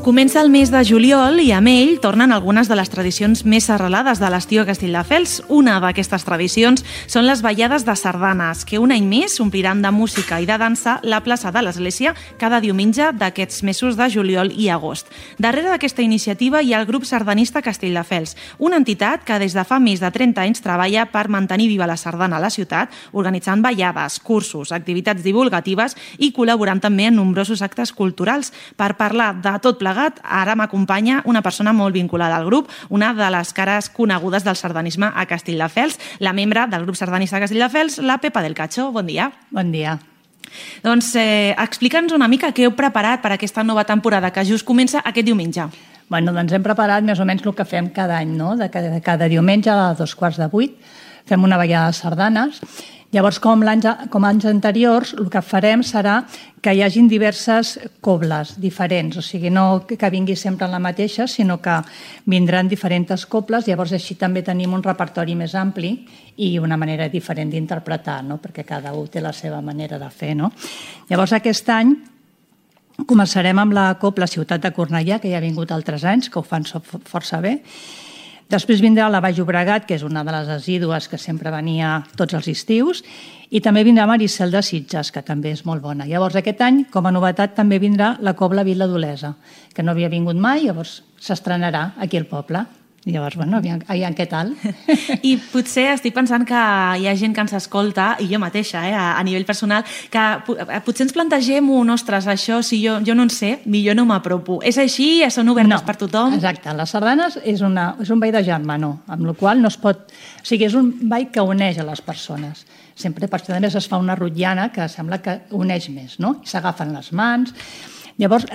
Comença el mes de juliol i amb ell tornen algunes de les tradicions més arrelades de l'estiu a Castelldefels. Una d'aquestes tradicions són les ballades de sardanes, que un any més ompliran de música i de dansa la plaça de l'Església cada diumenge d'aquests mesos de juliol i agost. Darrere d'aquesta iniciativa hi ha el grup sardanista Castelldefels, una entitat que des de fa més de 30 anys treballa per mantenir viva la sardana a la ciutat, organitzant ballades, cursos, activitats divulgatives i col·laborant també en nombrosos actes culturals. Per parlar de tot plegat, ara m'acompanya una persona molt vinculada al grup, una de les cares conegudes del sardanisme a Castelldefels, la membre del grup sardanista de Castelldefels, la Pepa del Cacho. Bon dia. Bon dia. Doncs explica'ns una mica què heu preparat per aquesta nova temporada que just comença aquest diumenge. Doncs hem preparat més o menys el que fem cada any, no? Cada diumenge a 7:45 fem una ballada de sardanes. Llavors, com anys anteriors, el que farem serà que hi hagin diverses cobles diferents, o sigui, no que vingui sempre la mateixa, sinó que vindran diferents cobles, llavors així també tenim un repertori més ampli i una manera diferent d'interpretar, no? Perquè cada un té la seva manera de fer, no? Llavors, aquest any començarem amb la cobla Ciutat de Cornellà, que ja ha vingut altres anys, que ho fan força bé. Després vindrà la Baix Llobregat, que és una de les assídues que sempre venia tots els estius, i també vindrà Maricel de Sitges, que també és molt bona. Llavors, aquest any, com a novetat, també vindrà la cobla Vila d'Olesa, que no havia vingut mai, llavors s'estrenarà aquí al poble. Llavors, aviam què tal. I potser estic pensant que hi ha gent que ens escolta, i jo mateixa, a nivell personal, que potser ens plantegem ostres, això, si jo no en sé, millor no m'apropo. És així? Són obertes per tothom? Exacte. Les sardanes és un ball de germanor, amb la qual no es pot... O sigui, és un ball que uneix a les persones. Sempre, per això, a més, es fa una rotllana que sembla que uneix més, no? S'agafen les mans. Llavors,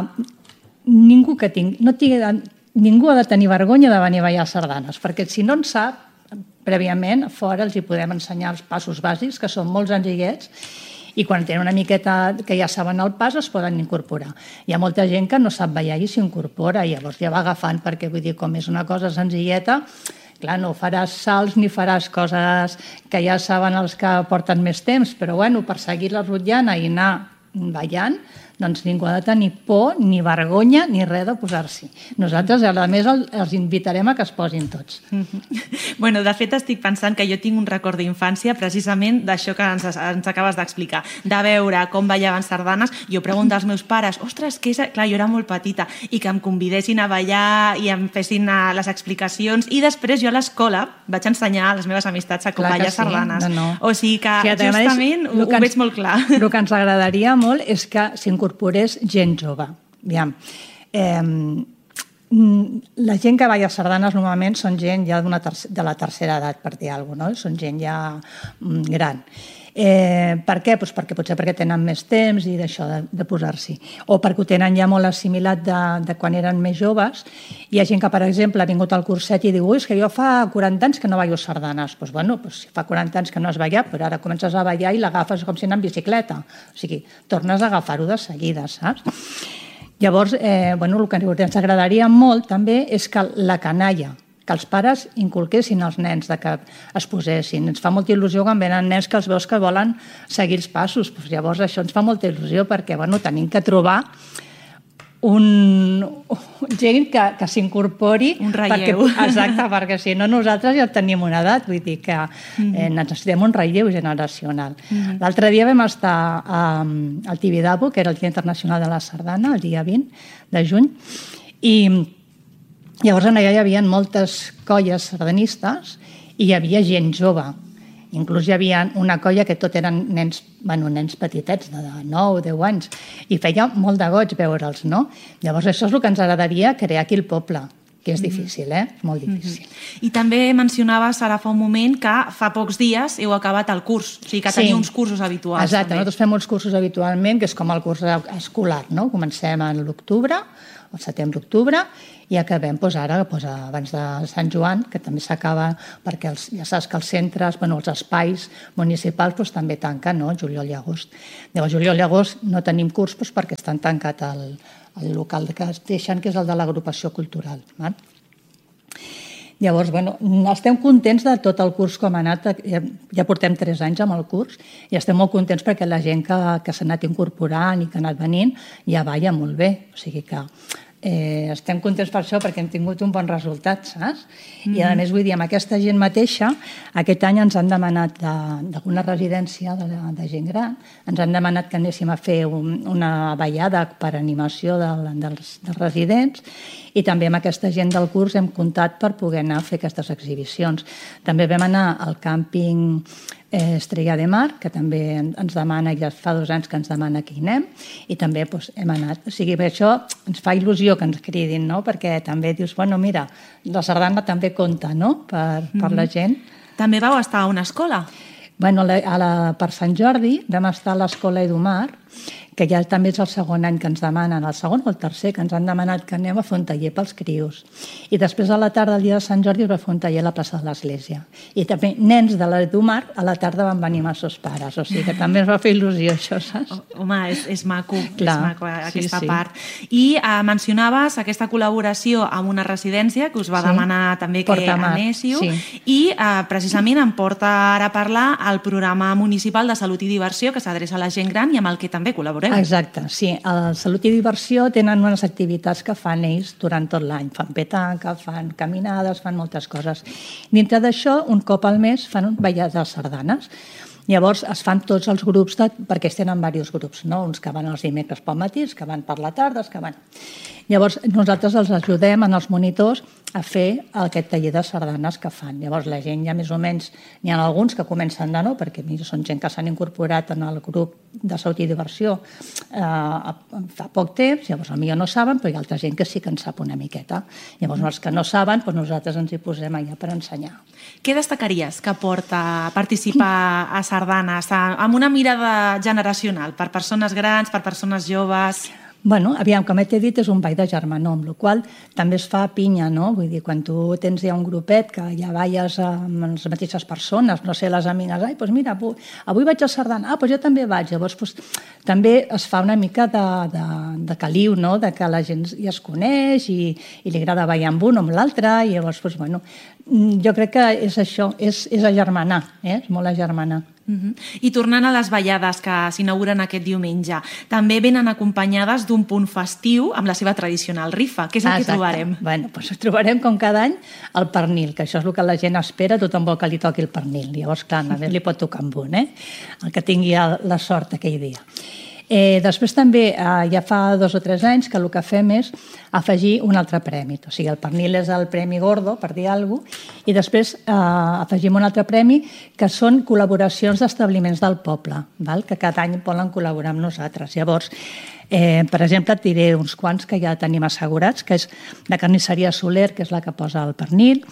ningú ha de tenir vergonya de venir a ballar sardanes, perquè si no en sap, prèviament, a fora els hi podem ensenyar els passos bàsics, que són molt senzillets, i quan tenen una miqueta que ja saben el pas, es poden incorporar. Hi ha molta gent que no sap ballar i s'incorpora, i llavors ja va agafant, perquè vull dir, com és una cosa senzilleta, clar, no faràs salts ni faràs coses que ja saben els que porten més temps, però bueno, per seguir la rotllana i anar ballant, doncs ningú ha de tenir por, ni vergonya, ni res de posar-s'hi. Nosaltres, a més, els invitarem a que es posin tots. Bueno, de fet, estic pensant que jo tinc un record d'infància precisament d'això que ens acabes d'explicar, de veure com ballaven sardanes. Jo pregunto als meus pares, ostres, què és? Clar, jo era molt petita, i que em convidessin a ballar i em fessin les explicacions, i després jo a l'escola vaig ensenyar a les meves amistats a com ballar sardanes. O sigui que justament ho veig molt clar. El que ens agradaria molt és que s'incorporés gent jove. Aviam, la gent que balla sardanes normalment són gent ja de la tercera edat, per dir alguna cosa, no? Són gent ja gran. Per què? Perquè potser perquè tenen més temps i d'això de posar-s'hi, o perquè ho tenen ja molt assimilat de quan eren més joves. Hi ha gent que, per exemple, ha vingut al curset i diu, és que jo fa 40 anys que no ballo sardanes. Doncs bueno, si fa 40 anys que no has ballat, però ara comences a ballar i l'agafes com si anés en bicicleta. O sigui, tornes a agafar-ho de seguida, saps? Llavors, el que ens agradaria molt també és que la canalla, que els pares inculquessin als nens que es posessin. Ens fa molta il·lusió quan venen nens que els veus que volen seguir els passos. Llavors això ens fa molta il·lusió perquè tenim que trobar gent que s'incorpori. Un relleu. Exacte, perquè si no nosaltres ja tenim una edat, vull dir que necessitem un relleu generacional. L'altre dia vam estar al Tibidabo, que era el Dia Internacional de la Sardana, el dia 20 de juny, i llavors allà hi havia moltes colles sardanistes i hi havia gent jove. Inclús hi havia una colla que tot eren nens petitets, de 9 o 10 anys, i feia molt de goig veure'ls, no? Llavors això és el que ens agradaria crear aquí al poble, que és difícil, és molt difícil. I també mencionaves ara fa un moment que fa pocs dies heu acabat el curs, o sigui que teniu uns cursos habituals. Exacte, nosaltres fem uns cursos habitualment, que és com el curs escolar, no? Comencem a l'octubre, al setembre-octubre, i acabem ara, abans de Sant Joan, que també s'acaba, perquè ja saps que els centres, els espais municipals també tanquen, no? Juliol i agost. Llavors, juliol i agost no tenim curs perquè estan tancat el local que es deixen, que és el de l'agrupació cultural. Llavors, estem contents de tot el curs com ha anat. Ja portem 3 anys amb el curs i estem molt contents perquè la gent que s'ha anat incorporant i que ha anat venint ja balla molt bé. O sigui que estem contents per això perquè hem tingut un bon resultat, saps? I a més, vull dir, amb aquesta gent mateixa, aquest any ens han demanat d'alguna residència de gent gran, ens han demanat que anéssim a fer una ballada per animació dels residents, i també amb aquesta gent del curs hem comptat per poder anar a fer aquestes exhibicions. També vam anar al càmping Estrella de Mar, que també ens demana, ja fa 2 anys que ens demana que hi anem, i també hem anat. O sigui, per això ens fa il·lusió que ens cridin, no? Perquè també dius, bueno, mira, la sardana també compta, no?, per la gent. També vau estar a una escola? Bueno, per Sant Jordi vam estar a l'Escola Edomar, que ja també és el segon any que ens demanen, el segon o el tercer, que ens han demanat que anem a fer un taller pels crios. I després a la tarda, el dia de Sant Jordi, es va fer un taller a la plaça de l'Església. I també nens de l'Edomar a la tarda van venir amb els seus pares, o sigui que també ens va fer il·lusió això, saps? Home, és maco, és maco aquesta part. I mencionaves aquesta col·laboració amb una residència que us va demanar també que anéssiu, i precisament em porta ara a parlar el programa municipal de Salut i Diversió que s'adreça a la gent gran i amb el que també col·laborem. Exacte, sí. A Salut i Diversió tenen unes activitats que fan ells durant tot l'any. Fan petanca, fan caminades, fan moltes coses. Dintre d'això, un cop al mes fan ballades sardanes. Llavors es fan tots els grups, perquè es tenen diversos grups, no? Uns que van els dimecres pel matí, els que van per la tarda, els que van... Llavors nosaltres els ajudem en els monitors a fer aquest taller de sardanes que fan. Llavors la gent ja més o menys, n'hi ha alguns que comencen de nou, perquè són gent que s'han incorporat en el grup de Salut i Diversió fa poc temps, llavors potser no saben, però hi ha altra gent que sí que en sap una miqueta. Llavors els que no saben, nosaltres ens hi posem allà per ensenyar. Què destacaries que porta a participar a sardanes amb una mirada generacional, per persones grans, per persones joves? Bueno, aviam, com t'he dit, és un ball de germanor, amb la qual també es fa pinya, no? Vull dir, quan tu tens ja un grupet que ja balles amb les mateixes persones, no sé, les amigues, ai, doncs mira, avui vaig a sardana, doncs jo també vaig. Llavors, també es fa una mica de caliu, no?, de que la gent ja es coneix i li agrada ballar amb un o amb l'altre, i llavors, bueno, jo crec que és això, és agermanar, és molt agermanar. I tornant a les ballades que s'inauguren aquest diumenge, també venen acompanyades d'un punt festiu amb la seva tradicional rifa. Què és el que trobarem? Bueno, doncs trobarem, com cada any, el pernil, que això és el que la gent espera, tothom vol que li toqui el pernil. Llavors, clar, a més li pot tocar amb un, el que tingui la sort aquell dia. Després també, ja fa 2 o 3 anys, que el que fem és afegir un altre premi. O sigui, el pernil és el premi gordo, per dir alguna cosa, i després afegim un altre premi que són col·laboracions d'establiments del poble, que cada any volen col·laborar amb nosaltres. Llavors, per exemple, et diré uns quants que ja tenim assegurats, que és la carnisseria Soler, que és la que posa el pernil,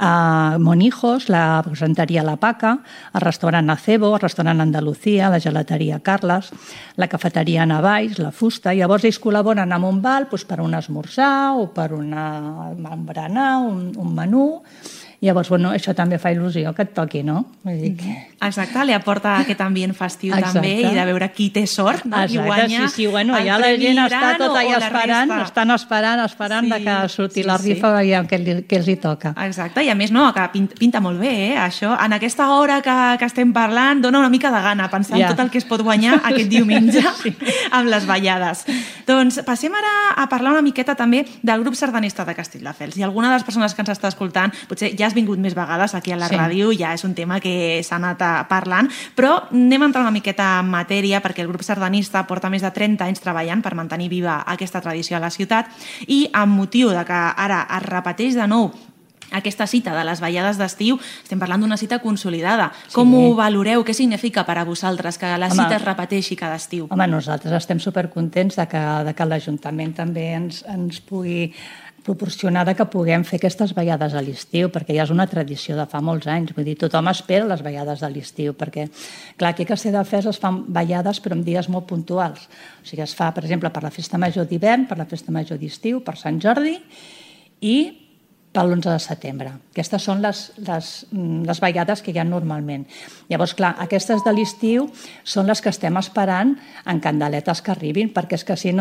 Monijos, la presenteria La Paca, el restaurant Acebo, el restaurant Andalucía, la gelateria Carles, la cafeteria Navalls, la Fusta. Llavors ells col·laboren amb un val per un esmorzar o per un berenar, un menú. Llavors, bueno, això també fa il·lusió que et toqui, no? Exacte, li aporta aquest ambient festiu també, i de veure qui té sort, no? Qui guanya. Sí, bueno, ja la gent està tot allà esperant, estan esperant que surti la rifa, veiem què els hi toca. Exacte, i a més, no, que pinta molt bé, això. En aquesta hora que estem parlant, dona una mica de gana pensar en tot el que es pot guanyar aquest diumenge amb les ballades. Doncs passem ara a parlar una miqueta també del grup sardanista de Castelldefels. I alguna de les persones que ens està escoltant, potser ja has vingut més vegades aquí a la ràdio, ja és un tema que s'ha anat parlant, però anem a entrar una miqueta en matèria perquè el grup sardanista porta més de 30 anys treballant per mantenir viva aquesta tradició a la ciutat, i amb motiu de que ara es repeteix de nou aquesta cita de les ballades d'estiu, estem parlant d'una cita consolidada. Com ho valoreu? Què significa per a vosaltres que la cita es repeteixi cada estiu? Home, nosaltres estem supercontents de que l'Ajuntament també ens pugui proporcionar que puguem fer aquestes ballades a l'estiu, perquè ja és una tradició de fa molts anys. Vull dir, tothom espera les ballades de l'estiu, perquè, clar, aquí a Castelldefels es fan ballades però en dies molt puntuals. O sigui, es fa, per exemple, per la Festa Major d'hivern, per la Festa Major d'estiu, per Sant Jordi i per l'11 de setembre. Aquestes són les ballades que hi ha normalment. Llavors, clar, aquestes de l'estiu són les que estem esperant en candeletes que arribin, perquè és que si no